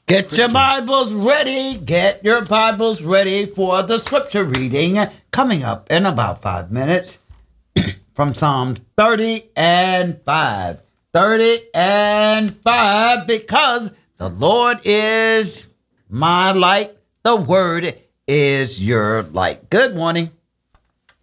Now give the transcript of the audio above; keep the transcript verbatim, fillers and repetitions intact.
Get Christian. your Bibles ready. Get your Bibles ready for the scripture reading coming up in about five minutes from Psalms thirty and five. thirty and five, because the Lord is my light. The word is your light. Good morning.